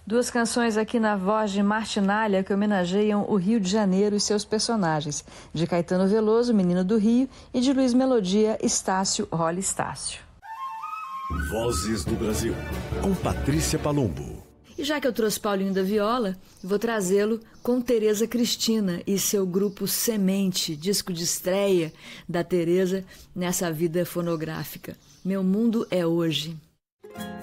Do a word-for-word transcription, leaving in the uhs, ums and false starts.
Duas canções aqui na voz de Martinália que homenageiam o Rio de Janeiro e seus personagens, de Caetano Veloso, Menino do Rio, e de Luiz Melodia, Estácio, Rola Estácio. Vozes do Brasil, com Patrícia Palumbo. E já que eu trouxe Paulinho da Viola, vou trazê-lo com Tereza Cristina e seu grupo Semente, disco de estreia da Tereza nessa vida fonográfica. Meu Mundo é Hoje.